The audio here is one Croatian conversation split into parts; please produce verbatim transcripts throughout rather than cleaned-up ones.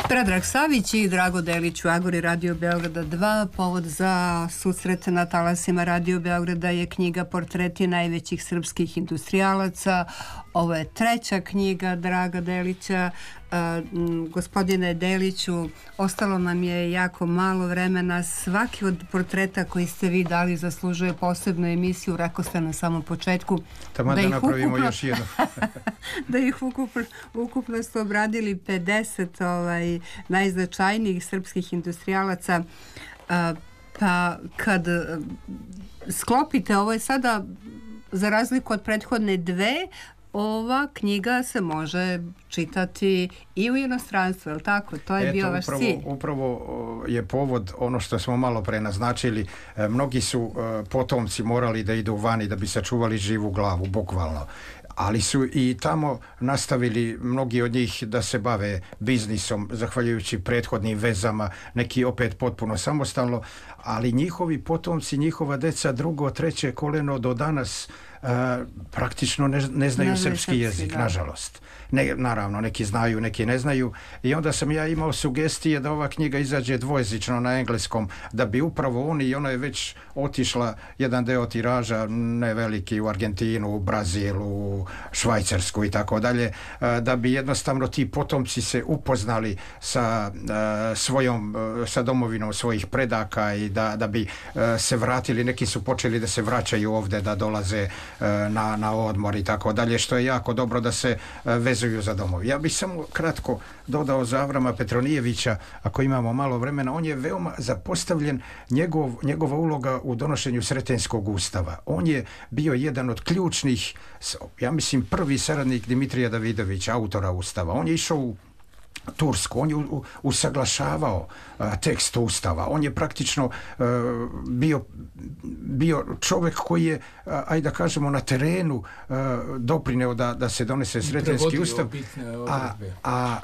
Predrag Savić i Drago Delić u Agori Radio Beograda dva. Povod za susret na talasima Radio Beograda je knjiga Portreti najvećih srpskih industrijalaca. Ovo je treća knjiga Draga Delića. Uh, gospodine Deliću, ostalo nam je jako malo vremena. Svaki od portreta koji ste vi dali zaslužuje posebnu emisiju, rekao ste na samom početku. Tamo da, da napravimo ukupno, još jedno. da ih ukupno, ukupno ste obradili pedeset ovaj, najznačajnijih srpskih industrijalaca. Uh, pa kad uh, sklopite, ovo je sada za razliku od prethodne dve, ova knjiga se može čitati i u inostranstvu, je li tako? To je Eto, bio vaš upravo, cilj. Upravo je povod ono što smo malo pre naznačili. E, mnogi su e, potomci morali da idu vani da bi sačuvali živu glavu, bukvalno. Ali su i tamo nastavili mnogi od njih da se bave biznisom, zahvaljujući prethodnim vezama, neki opet potpuno samostalno, ali njihovi potomci, njihova deca, drugo, treće koleno do danas Uh, praktično ne, ne znaju ne srpski, srpski jezik, da. Nažalost. Ne, naravno, neki znaju, neki ne znaju. I onda sam ja imao sugestije da ova knjiga izađe dvojezično na engleskom, da bi upravo oni, i ona je već otišla jedan deo tiraža, ne veliki, u Argentinu, u Brazilu, u Švajcarsku i tako dalje, da bi jednostavno ti potomci se upoznali sa uh, svojom, uh, sa domovinom svojih predaka i da, da bi uh, se vratili. Neki su počeli da se vraćaju ovde, da dolaze Na, na odmor i tako dalje, što je jako dobro da se vezuju za domov. Ja bih samo kratko dodao za Avrama Petronijevića, ako imamo malo vremena. On je veoma zapostavljen, njegov, njegova uloga u donošenju Sretenskog ustava. On je bio jedan od ključnih, ja mislim prvi saradnik Dimitrija Davidovića, autora ustava. On je išao u Tursku, on je usaglašavao a, tekst ustava, on je praktično a, bio, bio čovjek koji je, a, ajde da kažemo, na terenu a, doprineo da, da se donese Sretenski ustav, a, a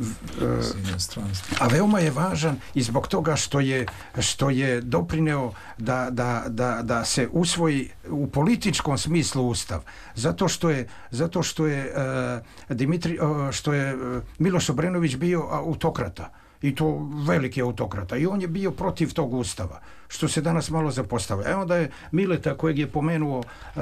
a veoma je važan i zbog toga što je, što je doprineo da, da, da, da se usvoji u političkom smislu ustav, zato što je, zato što je uh, Dimitri, uh, što je uh, Miloš Obrenović bio autokrata, i to veliki autokrata, i on je bio protiv tog ustava, što se danas malo zapostavlja. Evo da je Mileta, kojeg je pomenuo uh,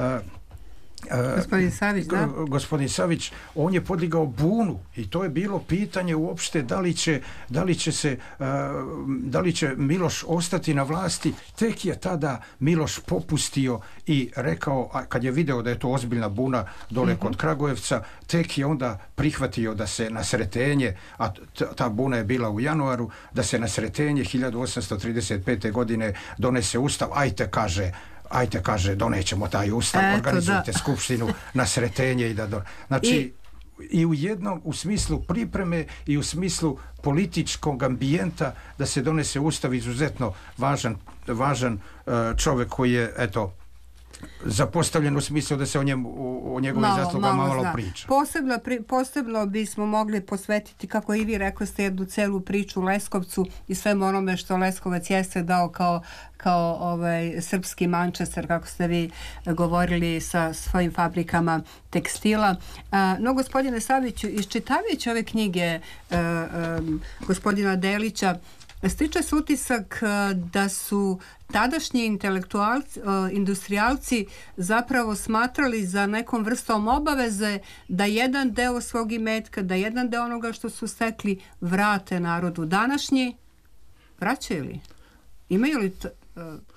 Uh, gospodin Savić, da? Gospodin Savić, on je podigao bunu i to je bilo pitanje uopšte da li će, da li će se uh, da li će Miloš ostati na vlasti. Tek je tada Miloš popustio i rekao, a kad je video da je to ozbiljna buna dole uh-huh. kod Kragujevca, tek je onda prihvatio da se na Sretenje, a ta buna je bila u januaru, da se na Sretenje hiljadu osamsto trideset pete godine donese ustav. Ajte, kaže ajte, kaže, donećemo taj ustav, eto, organizujte da. Skupštinu na Sretenje i da do... Znači, I... i u jednom, u smislu pripreme i u smislu političkog ambijenta da se donese ustav, izuzetno važan, važan uh, čovjek koji je, eto, zapostavljen u smislu da se o njemu, o njegovim zaslugama malo, malo priča. Posebno, pri, posebno bismo mogli posvetiti, kako i vi rekli ste, jednu celu priču Leskovcu i svemu onome što Leskovac jeste dao kao, kao ovaj srpski Manchester, kako ste vi govorili, sa svojim fabrikama tekstila. A, no, gospodine Saviću, iščitavajući ove knjige a, a, gospodina Delića, stiče se utisak da su tadašnji intelektualci, industrijalci zapravo smatrali za nekom vrstom obaveze da jedan deo svog imetka, da jedan deo onoga što su stekli vrate narodu. Današnji vraćaju li? Imaju li t, uh...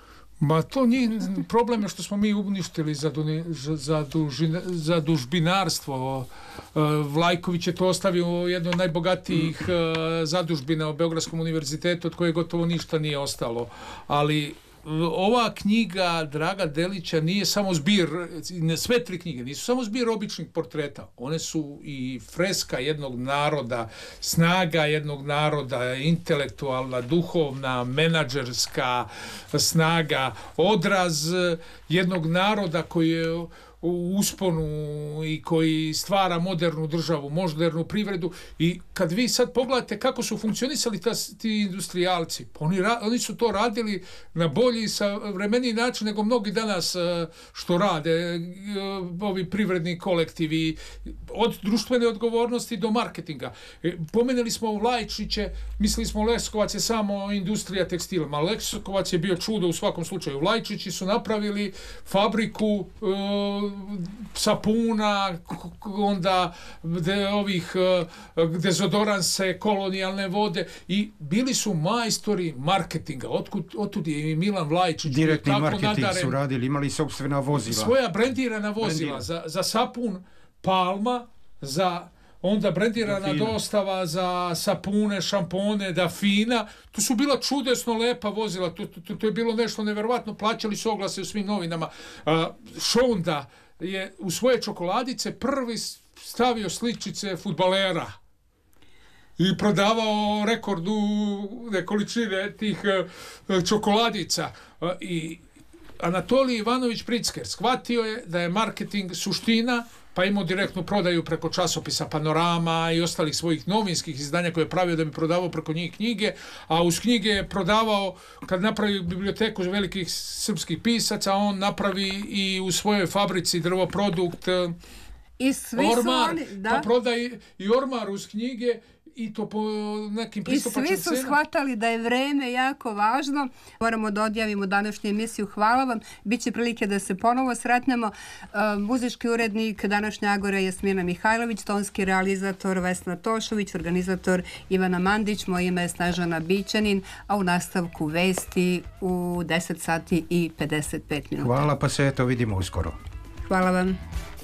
Ma to nije problem je što smo mi uništili za, za, dužina, za dužbinarstvo. Vlajković je to ostavio jedno od najbogatijih zadužbina u Beogradskom univerzitetu, od koje gotovo ništa nije ostalo. Ali ova knjiga Draga Delića nije samo zbir, sve tri knjige nisu samo zbir običnih portreta, one su i freska jednog naroda, snaga jednog naroda, intelektualna, duhovna, menadžerska snaga, odraz jednog naroda koji je u usponu i koji stvara modernu državu, modernu privredu. I kad vi sad pogledate kako su funkcionisali ta, ti industrijalci, oni, oni su to radili na bolji i savremeniji način nego mnogi danas što rade ovi privredni kolektivi, od društvene odgovornosti do marketinga. Pomenuli smo Vlajčiće, mislili smo Leskovac je samo industrija tekstila, ma Leskovac je bio čudo u svakom slučaju. Vlajčići su napravili fabriku sapuna, onda de, ovih dezodoranse, kolonijalne vode i bili su majstori marketinga. Otkud, otud je i Milan Vlajčić. Direktni marketing nadaren, su radili, imali sopstvena vozila. Svoja brendirana vozila. Brendira. Za, za sapun Palma, za onda brendirana Dafina. Dostava za sapune, šampone, Dafina. To su bila čudesno lepa vozila. To, to, to je bilo nešto neverovatno. Plaćali su oglase u svim novinama. Uh, Šonda je u svoje čokoladice prvi stavio sličice fudbalera i prodavao rekordu količine tih uh, čokoladica. Uh, I Anatolij Ivanović Pritzker shvatio je da je marketing suština, pa imao direktnu prodaju preko časopisa Panorama i ostalih svojih novinskih izdanja koje je pravio da bi prodavao preko njih knjige, a uz knjige je prodavao, kad napravi biblioteku velikih srpskih pisaca, on napravi i u svojoj fabrici drvoprodukt i svi ormar, oni, da. Pa prodaje i ormar uz knjige i to po nekim pristupačnim cenama. I svi su shvatali da je vreme jako važno. Moramo da odjavimo današnju emisiju. Hvala vam. Biće prilike da se ponovo sretnemo. Uh, muzički urednik današnja Agora Jasmina Mihajlović, tonski realizator Vesna Tošović, organizator Ivana Mandić, moje ime je Snežana Bićanin, a u nastavku vesti u deset sati i pedeset pet minuta. Hvala, pa se eto vidimo uskoro. Hvala vam.